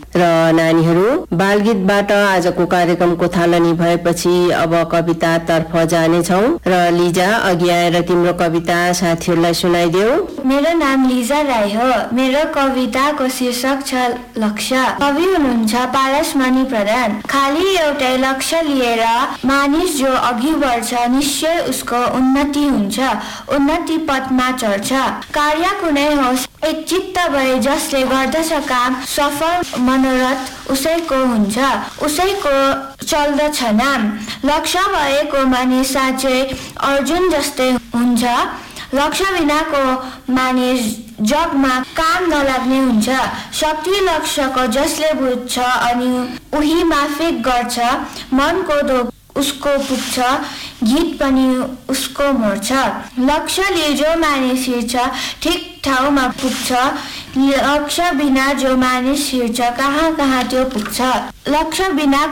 र नानीहरू बालगीतबाट आजको कार्यक्रमको थालनी भएपछि अब कवितातर्फ जानेछौँ र लिजा अघि आएर तिम्रो कविता साथीहरूलाई सुनाइदेऊ। मेरो नाम लिजा राई हो। मेरो कविताको शीर्षक छ लक्ष्य। कवि हुनुहुन्छ पारसमणि प्रधान। खाली एउटै लक्ष्य लिएर मानिस जो अघि बढ्छ निश्चय उसको उन्नति हुन्छ, उन्नति पथमा चढ्छ। कार्य कुनै होस् एक चित्त भए जसले गर्दछ काम, सफल मनोरथ उसैको हुन्छ, उसैको चल्दछ नाम। लक्ष्य भएको मानिस साँच्चै अर्जुन जस्तै हुन्छ। लक्ष्य बिनाको मानिस जगमा काम नलाग्ने हुन्छ। शक्ति लक्ष्यको जसले बुझ्छ अनि उही माफिक गर्छ। मनको धोक उसको पुग्छ, गीत पनि उसको मर्छ। लक्ष्य लिए जो मानिस हिँड्छ ठिक ठाउँमा पुग्छ। लक्ष्य बिना जो मानिस हिँड्छ कहाँ कहाँ त्यो पुग्छ। लक्ष्य बिना